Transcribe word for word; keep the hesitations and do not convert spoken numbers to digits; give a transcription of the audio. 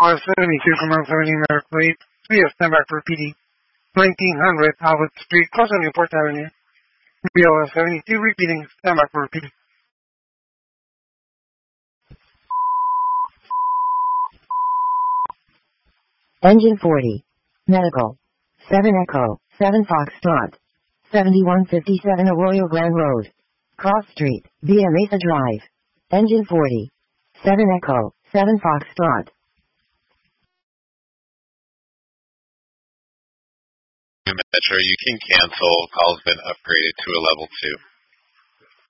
R seventy-two from one seventy Merrick Way, three S stand back for P D. nineteen hundred Albert Street, close on Newport Avenue. B O S seventy-two repeating, stand back for P D. Engine forty. Medical. seven Echo, seven Foxtrot. seventy-one fifty-seven Arroyo Grande Road. Cross Street, via Mesa Drive. Engine forty. seven Echo, seven Foxtrot. Metro, you can cancel. Call's been upgraded to a level two.